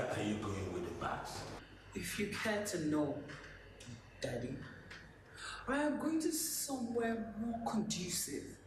Where are you going with the bags? If you care to know, Daddy, I am going to somewhere more conducive